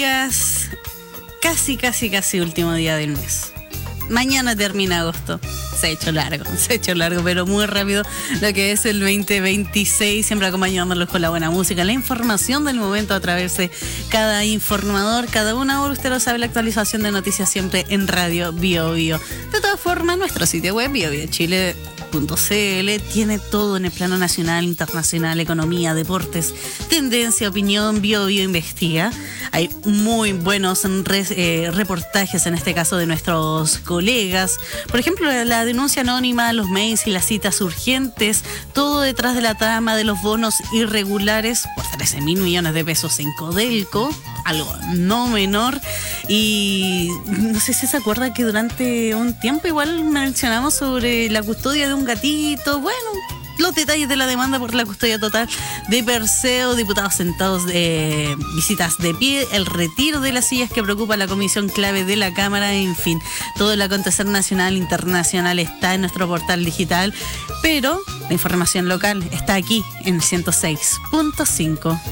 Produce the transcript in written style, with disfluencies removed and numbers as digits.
días, casi último día del mes. Mañana termina agosto. Se ha hecho largo, pero muy rápido lo que es el 2026, siempre acompañándolos con la buena música, la información del momento a través de cada informador, cada una hora, usted lo sabe, la actualización de noticias siempre en Radio Bio Bio. De todas formas, nuestro sitio web biobiochile.cl tiene todo en el plano nacional, internacional, economía, deportes, tendencia, opinión. Bio Bio investiga. Hay muy buenos reportajes, en este caso de nuestros colegas. Por ejemplo, la denuncia anónima, los mails y las citas urgentes, todo detrás de la trama de los bonos irregulares por 13.000 millones de pesos en Codelco, algo no menor. Y no sé si se acuerda que durante un tiempo igual mencionamos sobre la custodia de un gatito. Bueno, los detalles de la demanda por la custodia total de Perseo, diputados sentados de visitas de pie, el retiro de las sillas que preocupa a la comisión clave de la Cámara, en fin, todo el acontecer nacional, internacional está en nuestro portal digital, pero la información local está aquí en 106.5.